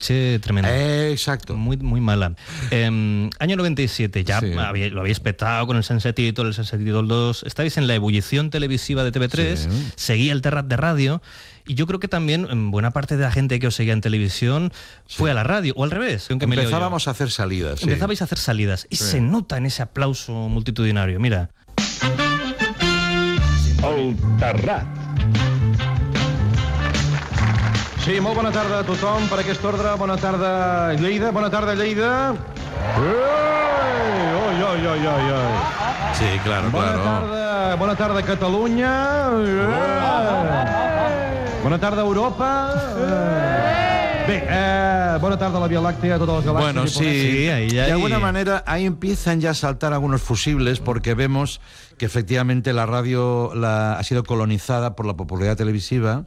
tremendo. Exacto. Muy, muy mala. Año 97, ya Sí. lo habéis petado con el Sunset Idol, el Sunset Idol 2. Estáis en la ebullición televisiva de TV3, Sí. seguía el Terrat de radio. Y yo creo que también buena parte de la gente que os seguía en televisión fue a la radio, o al revés. Empezábamos a hacer salidas. Sí. Empezabais a hacer salidas. Y Sí. se nota en ese aplauso multitudinario. Mira. El Terrat. Sí, molt bona tarda a tothom per aquest ordre. Bona tarda, Lleida. Bona tarda, Lleida. Oi, oi, oi, oi, oi. Sí, claro, Bona tarda, Catalunya. Bona tarda, Europa. Bé, bona tarda a la Vía Láctea, a totes les galàxies. Bueno, sí, ahí de alguna manera ahí empiezan ya a saltar algunos fusibles porque vemos que efectivamente la radio ha sido colonizada por la popularidad televisiva.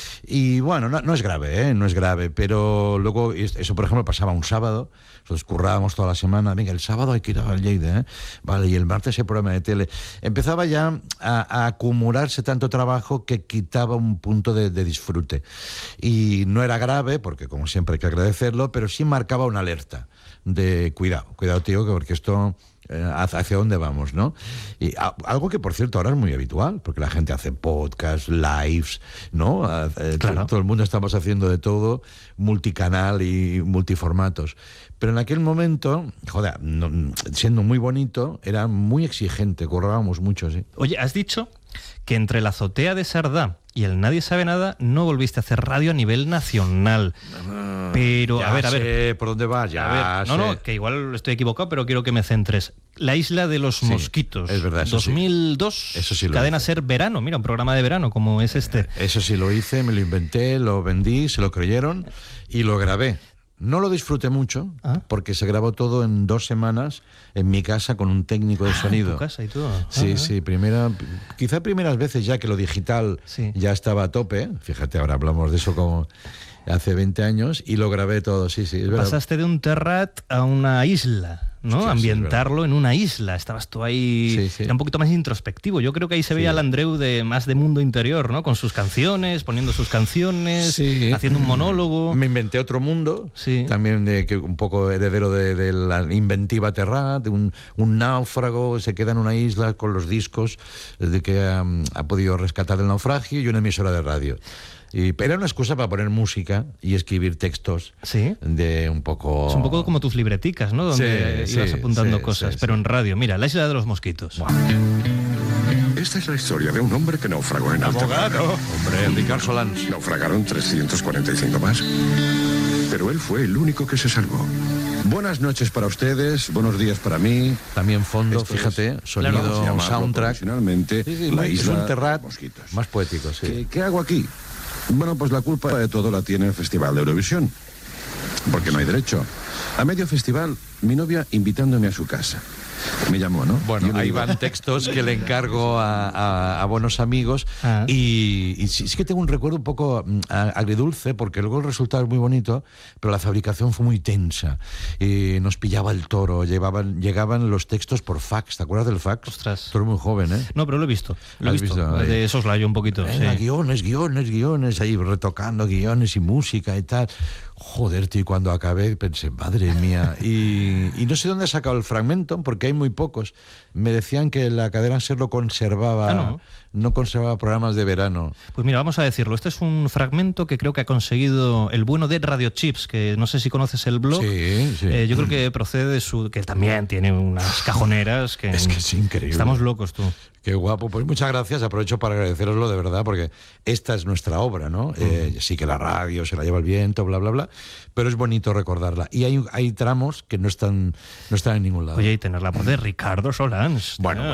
Y bueno, no es grave, no es grave, pero luego eso, por ejemplo, pasaba un sábado, nosotros currábamos toda la semana, venga, el sábado hay que ir a Lleida, vale, y el martes hay programa de tele. Empezaba ya a acumularse tanto trabajo que quitaba un punto de disfrute. Y no era grave, porque como siempre hay que agradecerlo, pero sí marcaba una alerta de cuidado, tío, porque esto... hacia dónde vamos, ¿no? Y algo que, por cierto, ahora es muy habitual, porque la gente hace podcasts, lives, ¿no? Claro. Todo el mundo estamos haciendo de todo, multicanal y multiformatos. Pero en aquel momento, joder, siendo muy bonito, era muy exigente, currábamos mucho, sí. Oye, has dicho que entre la azotea de Sardá y el Nadie Sabe Nada no volviste a hacer radio a nivel nacional. Pero, ya a ver. sé por dónde vas, ya sé. No, que igual estoy equivocado, pero quiero que me centres. La Isla de los Mosquitos. Es verdad, eso 2002. Eso sí lo Cadena hice. Ser Verano. Mira, un programa de verano como es este. Eso sí lo hice, me lo inventé, lo vendí, se lo creyeron y lo grabé. No lo disfruté mucho, porque se grabó todo en 2 semanas en mi casa con un técnico de sonido. En tu casa y todo. Sí, quizá primeras veces ya que lo digital ya estaba a tope. Fíjate, ahora hablamos de eso como hace 20 años y lo grabé todo, sí, es verdad. Pasaste de un Terrat a una isla, ¿no? Hostia, ambientarlo en una isla. Estabas tú ahí, era un poquito más introspectivo. Yo creo que ahí se veía al Andreu más de mundo interior, ¿no? Con sus canciones, poniendo sus canciones, haciendo un monólogo. Me inventé otro mundo, también que un poco heredero de la inventiva Terrat, de un náufrago, se queda en una isla con los discos de que ha podido rescatar del naufragio y una emisora de radio. Pero era una excusa para poner música y escribir textos de un poco... Es un poco como tus libreticas, ¿no? Donde ibas apuntando cosas, pero en radio. Mira, La Isla de los Mosquitos. Wow. Esta es la historia de un hombre que naufragó en alta mar. Hombre, Ricard Solans. Naufragaron 345 más. Pero él fue el único que se salvó. Buenas noches para ustedes, buenos días para mí. También fondo, Esto fíjate, sonido, soundtrack. Finalmente, la isla es un Terrat Mosquitos. más poético, sí. ¿Qué hago aquí? Bueno, pues la culpa de todo la tiene el Festival de Eurovisión. Porque no hay derecho. A medio festival, mi novia invitándome a su casa. Me llamó, ¿no? Bueno, ahí van textos que le encargo a buenos amigos y sí que tengo un recuerdo un poco agridulce porque luego el resultado es muy bonito, pero la fabricación fue muy tensa. Nos pillaba el toro, llegaban los textos por fax. ¿Te acuerdas del fax? Ostras. Tú eres muy joven, ¿eh? No, pero lo he visto. Lo has visto. De soslayo un poquito. Guiones, ahí retocando guiones y música y tal. Joder, tío, cuando acabé pensé, madre mía. Y no sé dónde he sacado el fragmento, porque hay muy pocos. Me decían que la cadena SER lo conservaba, no conservaba programas de verano. Pues mira, vamos a decirlo. Este es un fragmento que creo que ha conseguido el bueno de Radio Chips, que no sé si conoces el blog. Sí. Yo creo que procede de su... que también tiene unas cajoneras que... Es que es increíble. Estamos locos, tú. Qué guapo, pues muchas gracias, aprovecho para agradeceroslo de verdad, porque esta es nuestra obra, ¿no? Sí que la radio se la lleva el viento, bla, bla, bla, pero es bonito recordarla. Y hay tramos que no están en ningún lado. Oye, y tener la voz de Ricardo Solans. Bueno.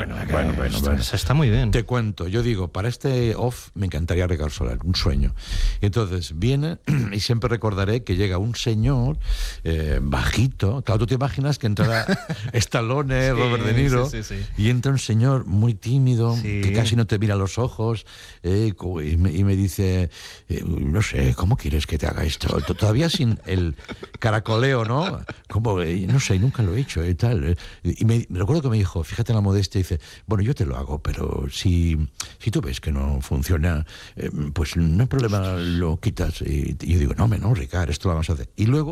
Está muy bien. Te cuento, yo digo, para este off me encantaría Ricardo Solans, un sueño. Y entonces viene, y siempre recordaré que llega un señor bajito, claro, tú te imaginas que entrará Stallone, Robert De Niro, y entra un señor muy tímido, que casi no te mira a los ojos, y me dice, no sé, ¿cómo quieres que te haga esto? Todavía sin el caracoleo, ¿no? Como, no sé, nunca lo he hecho y tal. Y me recuerdo que me dijo, fíjate en la modestia, dice, bueno, yo te lo hago, pero si tú ves que no funciona, pues no hay problema, lo quitas. Y yo digo, no, Ricard, esto lo vamos a hacer. Y luego